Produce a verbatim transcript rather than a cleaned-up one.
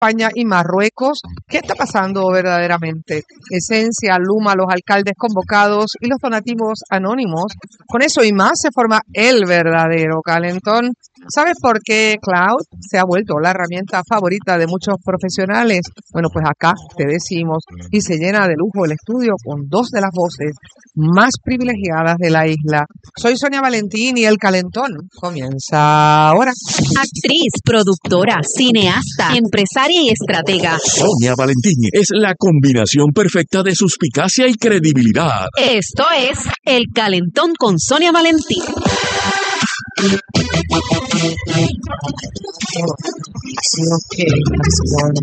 España y Marruecos. ¿Qué está pasando verdaderamente? Esencia, Luma, los alcaldes convocados y los donativos anónimos. Con eso y más se forma el verdadero calentón. ¿Sabes por qué Cloud se ha vuelto la herramienta favorita de muchos profesionales? Bueno, pues acá te decimos, y se llena de lujo el estudio con dos de las voces más privilegiadas de la isla. Soy Sonia Valentín y el calentón comienza ahora. Actriz, productora, cineasta, empresaria y estratega. Sonia Valentín es la combinación perfecta de suspicacia y credibilidad. Esto es El Calentón con Sonia Valentín. Así que, así bueno.